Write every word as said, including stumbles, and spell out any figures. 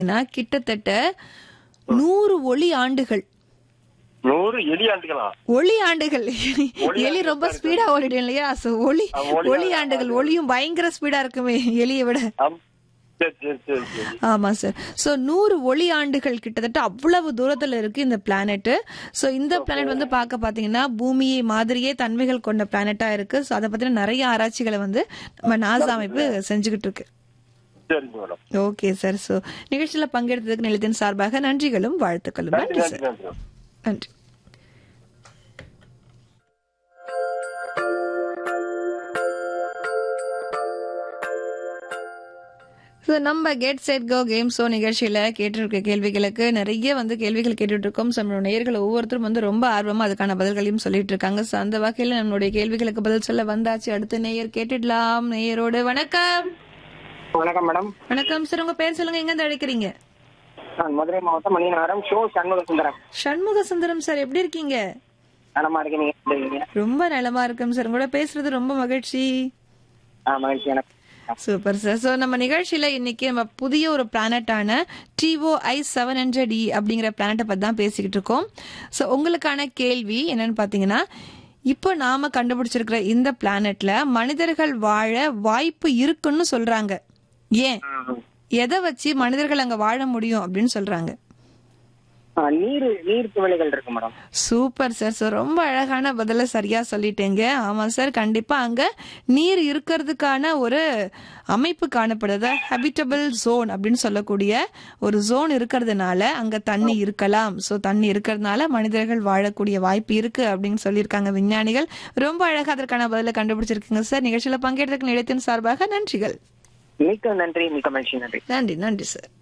ஏன்னா கிட்டத்தட்ட நூறு ஒளி ஆண்டுகள் நூறு எலி ஆண்டுகளா? ஒளி ஆண்டுகள் ஒளி எலி ரொம்ப ஆண்டுகள் ஸ்பீடா ஓடிடும் இல்லையா? சோ ஒளி ஆ, ஒளி ஒளி ஆண்டுகள் ஒளியும் பயங்கர ஸ்பீடா இருக்குமே எலியை விட. ஆம். சரி சரி சரி சரி ஆமா சார். சோ நூறு ஒளி ஆண்டுகள் கிட்டத்தட்ட அவ்வளவு தூரத்துல இருக்கு இந்த பிளானட். சோ இந்த பிளானட் வந்து பார்க்க பாத்தீங்கன்னா பூமியை மாதிரியே தன்மைகள் கொண்ட பிளானட்டா இருக்கு. சோ அதை பத்தின நிறைய ஆராய்ச்சிகளை வந்து நம்ம நாசா அமைப்பு செஞ்சுக்கிட்டு இருக்கு. சரிங்க மேடம். Okay sir. சோ நிகழ்ச்சியில பங்கெடுத்ததுக்கு நிலையத்தின் சார்பாக நன்றிகளும் வாழ்த்துக்களும். நன்றி நன்றி நன்றி சார். நன்றி நன்றி. So, நம்ம get set go game show நிகழ்ச்சியில கேட்டிருக்க கேள்விகளுக்கு நிறைய வந்து கேள்விகள் கேட்டுட்டு இருக்கோம். நம்மளோட நேயர்கள் ஒவ்வொருத்தரும் வந்து ரொம்ப ஆர்வமா அதுக்கான பதில்களையும் சொல்லிட்டு இருக்காங்க. So, அந்த வகையில நம்மளுடைய கேள்விகளுக்கு பதில் சொல்ல வந்தாச்சு. அடுத்த நேயர் கேட்டுடலாம். நேயரோடு வணக்கம். வணக்கம் மேடம். வணக்கம் சார். உங்க பேர் சொல்லுங்க, எங்க இருந்து அழைக்கிறீங்க? நான் மதுரை மாவட்டம் மணிநகரம் ஷோ சண்முக சுந்தரம். சண்முக சுந்தரம் சார், எப்படி இருக்கீங்க? நலமா இருக்கேன், நீங்க எப்படி இருக்கீங்க? ரொம்ப நலமா இருக்கும் சார். உங்களோட பேசுறது ரொம்ப மகிழ்ச்சி. ஆ, மகிழ்ச்சி எனக்கு. Super sir. ஸோ நம்ம நிகழ்ச்சியில இன்னைக்கு நம்ம புதிய ஒரு பிளானட்டான டிஓஐ செவன் ஹண்ட்ரட் இ அப்படிங்கிற பிளானட்டை பத்தி தான் பேசிக்கிட்டு இருக்கோம். ஸோ உங்களுக்கான கேள்வி என்னன்னு பாத்தீங்கன்னா, இப்போ நாம கண்டுபிடிச்சிருக்கிற இந்த பிளானட்ல மனிதர்கள் வாழ வாய்ப்பு இருக்குன்னு சொல்றாங்க. ஏன், எதை வச்சு மனிதர்கள் அங்க வாழ முடியும் அப்படின்னு சொல்றாங்க? ஆ, நீர் நீர் துவளைகள் இருக்கு மேடம். Super sir. ஸோ ரொம்ப அழகான பதில சரியா சொல்லிட்டீங்க. ஆமா சார், கண்டிப்பா அங்க நீர் இருக்கிறதுக்கான ஒரு அமைப்பு காணப்படுது. ஹேபிட்டபிள் ஜோன் அப்படின்னு சொல்லக்கூடிய ஒரு ஜோன் இருக்கிறதுனால அங்க தண்ணி இருக்கலாம். ஸோ தண்ணி இருக்கிறதுனால மனிதர்கள் வாழக்கூடிய வாய்ப்பு இருக்கு அப்படின்னு சொல்லியிருக்காங்க விஞ்ஞானிகள். ரொம்ப அழகா அதற்கான பதில கண்டுபிடிச்சிருக்கீங்க சார். நிகழ்ச்சியில பங்கேற்றதுக்கு நிலையத்தின் சார்பாக நன்றிகள். மிக்க நன்றி, மிக்க மகிழ்ச்சி. நன்றி நன்றி நன்றி சார்.